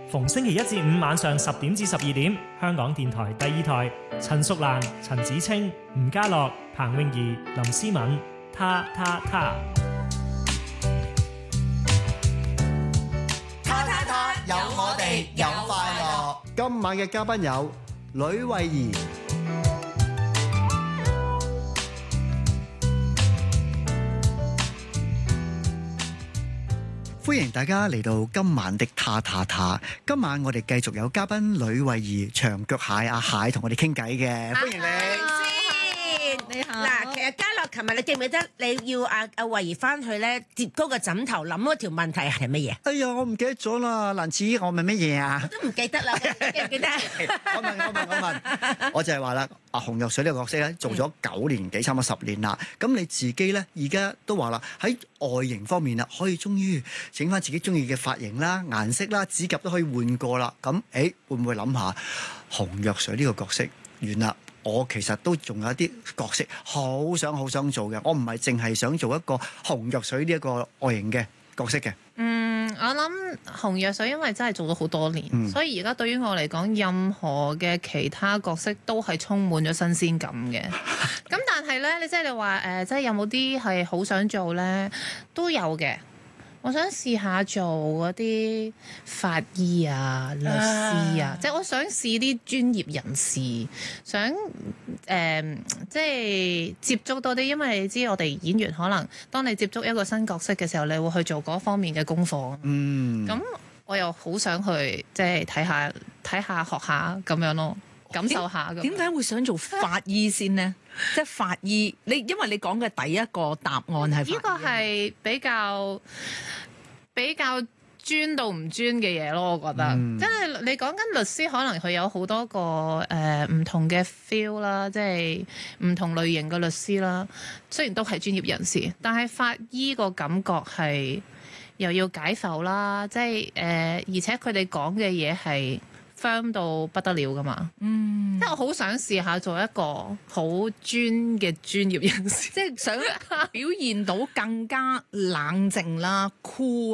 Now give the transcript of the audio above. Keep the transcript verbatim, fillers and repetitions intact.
逢星期一至五晚上十點至十二點，香港電台第二台，陳淑蘭、陳子清、吳家樂、彭詠儀、林思敏，他他他。 他他他，有我哋有快樂。 今晚嘅嘉賓有呂慧儀。歡迎大家嚟到今晚的他他他。今晚我哋繼續有嘉賓呂慧儀長腳蟹阿蟹同我哋傾偈嘅，歡迎你。 你好。嗱，其實嘉樂，琴日你記唔記得你要阿阿慧儀翻去咧，接高個枕頭諗嗰條問題係乜嘢？ 哎呀，我唔記得咗啦，蘭子，我問乜嘢啊？ 我都唔記得啦，記唔記得？ 我問我問我問，我就係話啦，阿紅藥水呢個角色咧，做咗九年幾，差唔多十年啦。咁你自己咧，而家都話啦，喺外形方面啦，可以終於整翻自己中意嘅髮型啦、顏色啦、指甲都可以換過啦。咁誒，會唔會諗下紅藥水呢個角色完啦？我其實都仲有一啲角色好想好想做嘅，我唔係淨係想做一個紅藥水呢一個外形嘅角色嘅。 嗯，我諗紅藥水因為真係做咗好多年， 嗯、 所以而家對於我嚟講，任何嘅其他角色都係充滿咗新鮮感嘅。咁但係咧，你即係你話誒，即係有冇啲係好想做咧？都有嘅。我想試下做嗰啲法醫啊、律師啊，即係我想試啲專業人士，想誒、呃、即係接觸多啲，因為你知我哋演員可能當你接觸一個新角色嘅時候，你會去做嗰方面嘅功課。 嗯， 咁我又好想去即係睇下、睇下、學下咁樣咯。感受下咁。 點解會想做法醫先呢？即係法醫，你因為你講嘅第一個答案係法醫。 呢個係比較比較專到唔專嘅嘢咯，我覺得。嗯、即係你講緊律師，可能佢有好多個誒唔、呃、同嘅 feel 啦，即係唔同類型嘅律師啦。雖然都係專業人士，但係法醫個感覺係又要解剖啦，即係誒、呃，而且佢哋講嘅嘢係firm 到不得了噶嘛，嗯，即係我好想試下做一個好專嘅專業人士， 即係想表現到更加冷靜啦、cool。